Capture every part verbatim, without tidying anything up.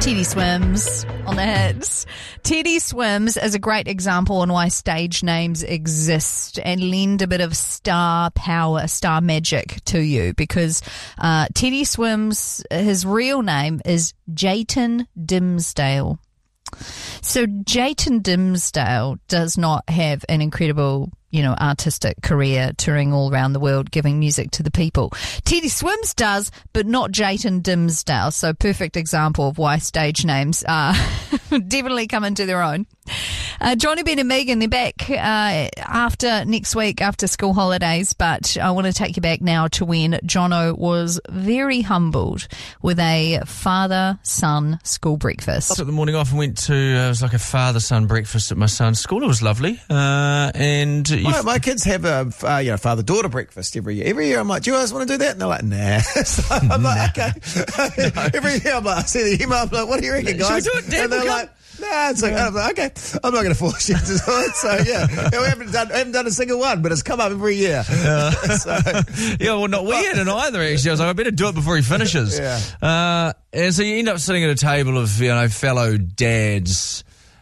Teddy Swims on the hits. Teddy Swims is a great example on why stage names exist and lend a bit of star power, star magic to you, because uh, Teddy Swims, his real name is Jayton Dimsdale. So Jayton Dimsdale does not have an incredible, you know, artistic career touring all around the world giving music to the people. Teddy Swims does, but not Jayton Dimsdale. So perfect example of why stage names are definitely come into their own. Uh, Johnny, Ben and Megan, they're back uh, after next week, after school holidays, but I want to take you back now to when Jono was very humbled with a father-son school breakfast. I took the morning off and went to, uh, it was like a father-son breakfast at my son's school. It was lovely. Uh, and my, my kids have a uh, you know, father-daughter breakfast every year. Every year I'm like, do you guys want to do that? And they're like, nah. So I'm like, okay. No. Every year I'm like, I see the email, I'm like, what do you reckon, guys? Should we do it, Dad? And they're We'll like, nah, it's like, I'm like, okay, I'm not going to force you to do it. So, yeah, yeah, we haven't done, haven't done a single one, but it's come up every year. Uh, so, yeah, well, not we hadn't either, actually. I was like, I better do it before he finishes. Yeah. Uh, and so you end up sitting at a table of, you know, fellow dads,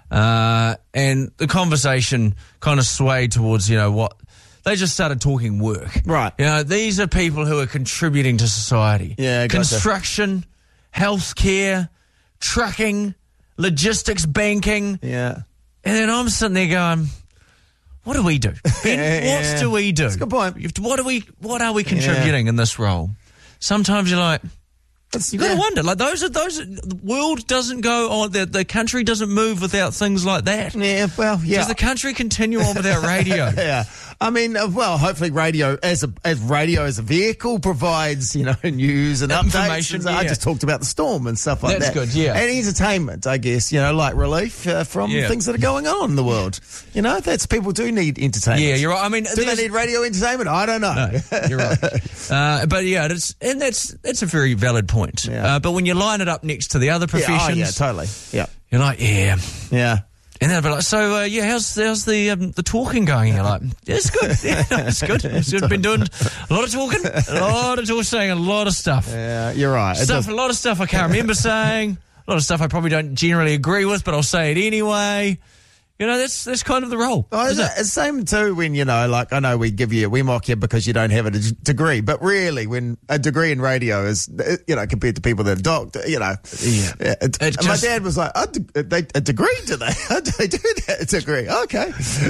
uh, and the conversation kind of swayed towards, you know, what, they just started talking work. Right. You know, these are people who are contributing to society. Yeah, gotcha. Construction, healthcare, trucking, logistics, banking. Yeah. And then I'm sitting there going, what do we do? Ben, yeah, what yeah. do we do? That's a good point. What are we, what are we contributing yeah. in this role? Sometimes you're like, That's, you've got yeah. to wonder, like those are, those are, the world doesn't go on, the, the country doesn't move without things like that. Yeah, well, yeah. Does the country continue on without radio? Yeah. I mean, uh, well, hopefully radio as a as radio as a vehicle provides, you know, news and information. Updates. And yeah. I just talked about the storm and stuff like That's that. That's good, yeah. And entertainment, I guess, you know, like relief uh, from yeah. things that are going on in the world. You know, that's people do need entertainment. Yeah, you're right. I mean, do they need radio entertainment? I don't know. No, you're right. uh, but yeah, it's, and that's that's a very valid point. Yeah. Uh, but when you line it up next to the other professions, yeah, oh, yeah, totally. Yeah, you're like, yeah, yeah. And they'll be like, so, uh, yeah, how's, how's the um, the talking going? And you're like, yeah, it's good. Yeah, no, it's good. It's good. Been doing a lot of talking, a lot of talking, saying a lot of stuff. Yeah, you're right. Stuff, a lot of stuff I can't remember saying. A lot of stuff I probably don't generally agree with, but I'll say it anyway. You know, that's that's kind of the role. Oh, it's the same too when, you know, like I know we give you, we mock you because you don't have a d- degree, but really when a degree in radio is, you know, compared to people that are doctor, you know. Yeah. yeah it, and just, my dad was like, a, de- they, a degree, do they? How do they do that? A degree. Okay.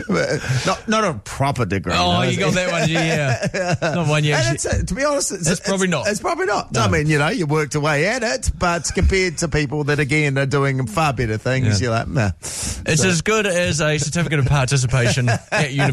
But not not a proper degree. Oh, no, you got that one, yeah. yeah. Not one yet. And it's, uh, to be honest, it's, it's probably it's, not. It's probably not. No. I mean, you know, you worked away at it, but compared to people that, again, are doing far better things, yeah. you're like, nah. It's so. as good as a certificate of participation at university.